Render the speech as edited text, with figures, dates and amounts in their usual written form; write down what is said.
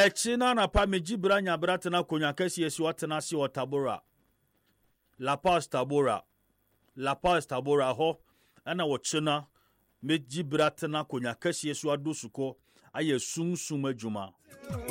China na pa mejibra nyabra tena konya kesi esi watena si Tabora. La Paz Tabora ho ana wo China mejibra tena konya kesi esi adosuko aye sum adwuma.